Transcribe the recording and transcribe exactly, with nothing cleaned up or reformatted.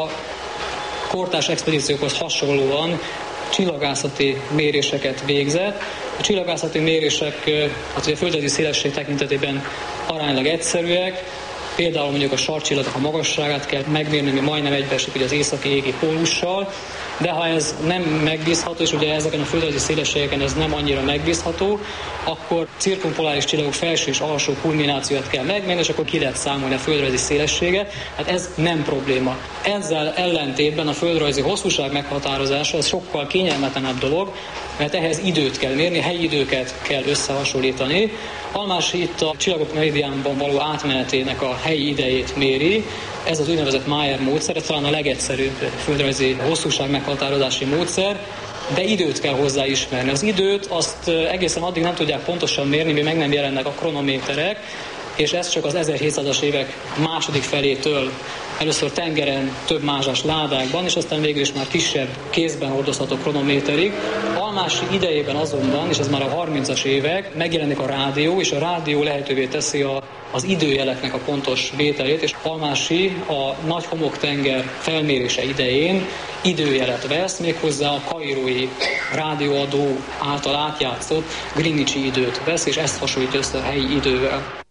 A kortárs expedíciókhoz hasonlóan csillagászati méréseket végzett. A csillagászati mérések hát ugye a földrajzi szélesség tekintetében aránylag egyszerűek. Például mondjuk a sarkcsillagnak a magasságát kell megmérni, ami majdnem egybeesik ugye az északi égi pólussal, de ha ez nem megbízható, és ugye ezeken a földrajzi szélességeken ez nem annyira megbízható, akkor cirkumpoláris csillagok felső és alsó kulminációt kell megmérni, és akkor ki lehet számolni a földrajzi szélességet. Hát ez nem probléma. Ezzel ellentétben a földrajzi hosszúság meghatározása az sokkal kényelmetlenebb dolog, mert ehhez időt kell mérni, helyi időket kell összehasonlítani. Almási itt a csillagok meridiánban való átmenetének a helyi idejét méri. Ez az úgynevezett Mayer módszer, ez talán a legegyszerűbb földrajzi hosszúság meghatározási módszer, de időt kell hozzá ismerni. Az időt azt egészen addig nem tudják pontosan mérni, míg meg nem jelennek a kronométerek, és ez csak az ezerhétszázas évek második felétől először tengeren, több mázsás ládákban, és aztán végül is már kisebb kézben hordozható kronométerig. Almási idejében azonban, és ez már a harmincas évek, megjelenik a rádió, és a rádió lehetővé teszi a, az időjeleknek a pontos vételét, és Almási a nagy homoktenger felmérése idején időjelet vesz, méghozzá a kairói rádióadó által átjátszott Greenwichi időt vesz, és ezt hasonlítja össze a helyi idővel.